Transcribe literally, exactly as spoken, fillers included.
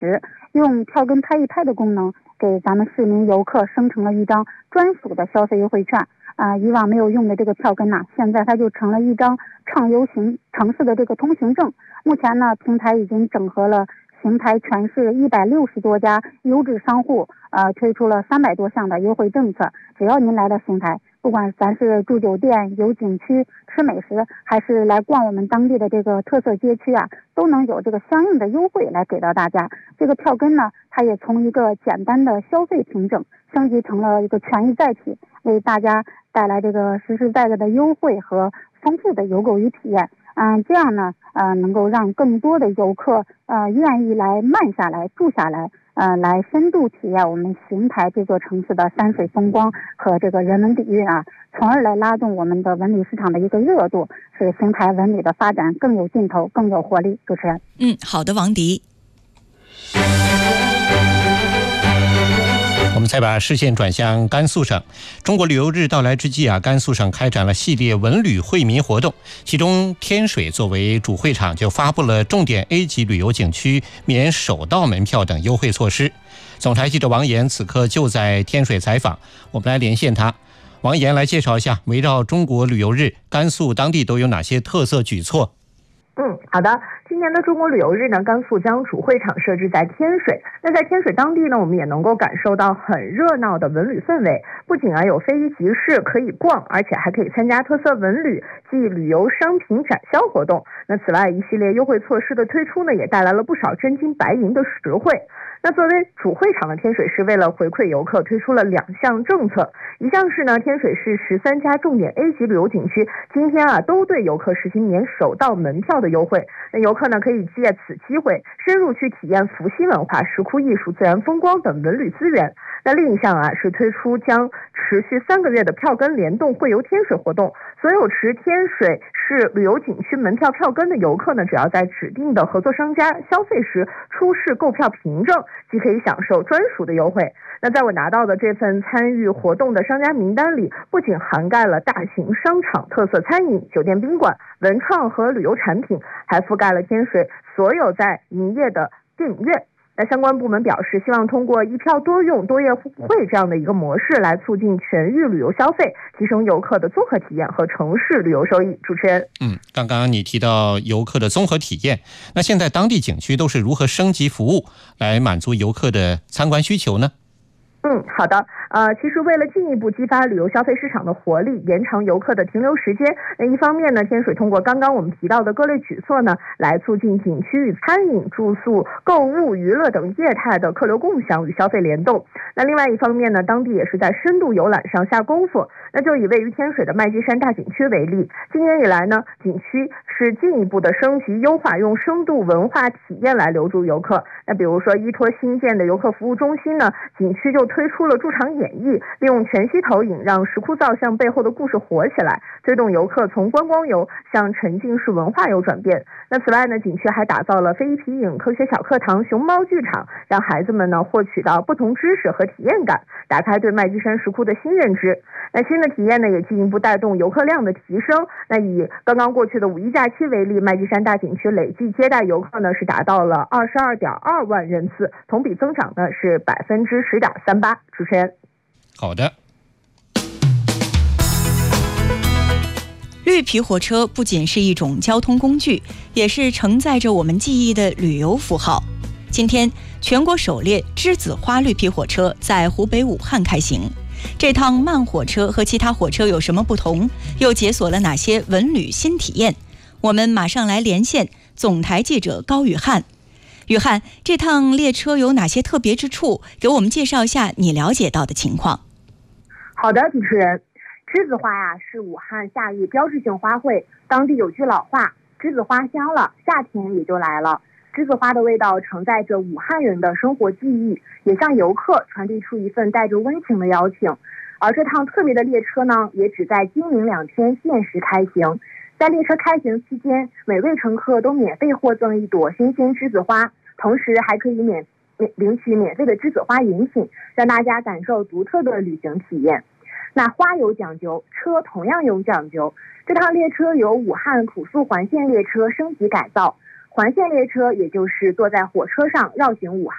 时，用票根拍一拍的功能，给咱们市民游客生成了一张专属的消费优惠券。啊、呃，以往没有用的这个票根呐、啊，现在它就成了一张畅游行城市的这个通行证。目前呢，平台已经整合了邢台全市一百六十多家优质商户，呃，推出了三百多项的优惠政策。只要您来到邢台，不管咱是住酒店、游景区、吃美食，还是来逛我们当地的这个特色街区啊，都能有这个相应的优惠来给到大家。这个票根呢，它也从一个简单的消费凭证升级成了一个权益载体，为大家带来这个实实在在的优惠和丰富的游购与体验。嗯，这样呢，呃，能够让更多的游客呃愿意来慢下来、住下来，呃，来深度体验我们邢台这座城市的山水风光和这个人文底蕴啊，从而来拉动我们的文旅市场的一个热度，使邢台文旅的发展更有劲头、更有活力。主持人， 嗯，好的，王迪。 我们再把视线转向甘肃省。中国旅游日到来之际啊，甘肃省开展了系列文旅惠民活动，其中天水作为主会场，就发布了重点 A 级旅游景区免首道门票等优惠措施。总台记者王岩此刻就在天水采访，我们来连线他。王岩来介绍一下，围绕中国旅游日，甘肃当地都有哪些特色举措？ 嗯，好的。今年的中国旅游日呢，甘肃将主会场设置在天水。那在天水当地呢，我们也能够感受到很热闹的文旅氛围。不仅啊有非遗集市可以逛，而且还可以参加特色文旅及旅游商品展销活动。那此外，一系列优惠措施的推出呢，也带来了不少真金白银的实惠。那作为主会场的天水市，为了回馈游客，推出了两项政策。一项是呢，天水市十三家重点 A 级旅游景区今天啊都对游客实行免首道门票的优惠。那游客呢可以借此机会深入去体验伏羲文化、石窟艺术、自然风光等文旅资源。那另一项啊是推出将持续三个月的票根联动会游天水活动。所有持天水市旅游景区门票票根的游客呢，只要在指定的合作商家消费时出示购票凭证，即可以享受专属的优惠。那在我拿到的这份参与活动的商家名单里，不仅涵盖了大型商场、特色餐饮、酒店宾馆、文创和旅游产品，还覆盖了天水所有在营业的电影院。那相关部门表示，希望通过一票多用、多业互惠这样的一个模式，来促进全域旅游消费，提升游客的综合体验和城市旅游收益。主持人， 嗯，刚刚你提到游客的综合体验，那现在当地景区都是如何升级服务，来满足游客的参观需求呢？ 嗯，好的。呃，其实为了进一步激发旅游消费市场的活力，延长游客的停留时间，那一方面呢，天水通过刚刚我们提到的各类举措呢，来促进景区与餐饮、住宿、购物、娱乐等业态的客流共享与消费联动。那另外一方面呢，当地也是在深度游览上下功夫。那就以位于天水的麦积山大景区为例，今年以来呢，景区是进一步的升级优化，用深度文化体验来留住游客。那比如说依托新建的游客服务中心呢，景区就推出了驻场演绎，利用全息投影让石窟造像背后的故事活起来，推动游客从观光游向沉浸式文化游转变。那此外呢，景区还打造了非遗皮影、科学小课堂、熊猫剧场，让孩子们呢获取到不同知识和体验感，打开对麦积山石窟的新认知。那新的体验呢，也进一步带动游客量的提升。那以刚刚过去的五一假期为例，麦积山大景区累计接待游客呢是达到了二十二点二万人次，同比增长呢是百分之十点三八。主持人， 好的。 绿皮火车不仅是一种交通工具，也是承载着我们记忆的旅游符号。今天，全国首列栀子花绿皮火车在湖北武汉开行。这趟慢火车和其他火车有什么不同？又解锁了哪些文旅新体验？我们马上来连线总台记者高宇汉。宇汉，这趟列车有哪些特别之处？给我们介绍一下你了解到的情况。 好的，主持人。栀子花呀、啊、是武汉夏日标志性花卉，当地有句老话，栀子花香了，夏天也就来了。栀子花的味道承载着武汉人的生活记忆，也向游客传递出一份带着温情的邀请。而这趟特别的列车呢，也只在今明两天限时开行。在列车开行期间，每位乘客都免费获赠一朵新鲜栀子花，同时还可以免领取免费的栀子花饮品，让大家感受独特的旅行体验。那花有讲究，车同样有讲究。这趟列车由武汉普速环线列车升级改造，环线列车也就是坐在火车上绕行武汉。